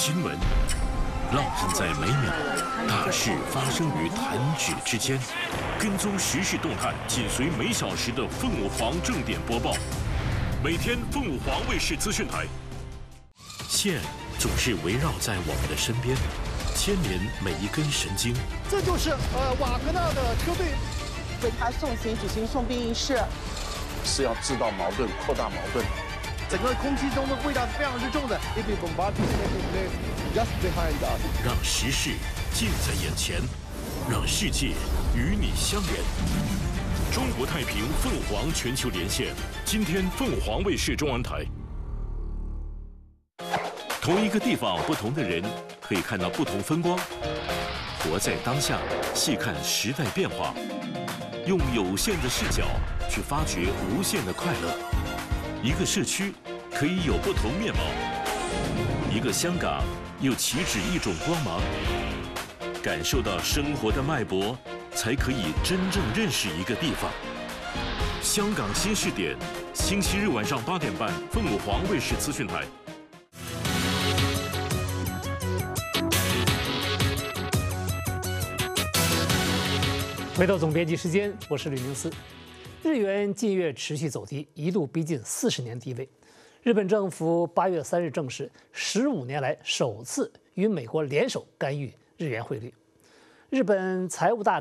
新闻，烙印在每秒，大事发生于弹指之间。跟踪时事动态，紧随每小时的凤舞凰正点播报。每天凤舞凰卫视资讯台，线总是围绕在我们的身边，牵连每一根神经。 这就是瓦格纳的车队为他送行举行送殡仪式， 是要制造矛盾、扩大矛盾。 整个空气中的味道是非常之重的。 让时事近在眼前，让世界与你相连。中国太平凤凰全球连线，今天凤凰卫视中文台。同一个地方，不同的人可以看到不同风光。活在当下，细看时代变化，用有限的视角去发掘无限的快乐。一个社区可以有不同面貌，一个香港又岂止一种光芒。感受到生活的脉搏，才可以真正认识一个地方。香港新视点，星期日晚上8点半，凤舞凰卫视资讯台。 回到总编辑时间，我是吕明思。日元近月持续走低，一度逼近40年低位。日本政府8月3日证实，15年来首次与美国联手干预日元汇率。日本财务大